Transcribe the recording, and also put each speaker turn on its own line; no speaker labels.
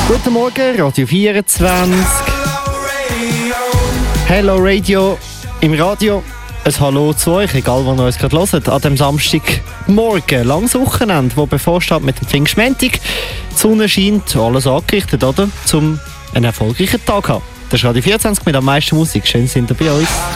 Guten Morgen, Radio 24. Hello Radio im Radio. Ein Hallo zu euch, egal wann ihr uns gerade hört, an dem Samstagmorgen. Langes Wochenende, das bevorsteht mit dem Pfingstmontag. Die Sonne scheint, alles angerichtet, oder? Zum einen erfolgreichen Tag haben. Das ist Radio 24 mit am meisten Musik. Schön sind ihr bei uns.